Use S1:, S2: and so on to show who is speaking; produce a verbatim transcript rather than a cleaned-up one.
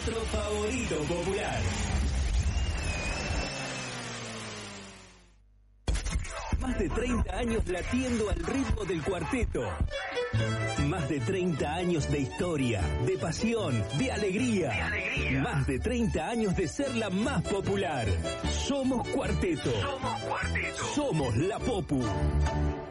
S1: otro favorito popular. Más de treinta años latiendo al ritmo del cuarteto. Más de treinta años de historia, de pasión, de alegría. de alegría. Más de treinta años de ser la más popular. Somos Cuarteto. Somos Cuarteto. Somos la Popu.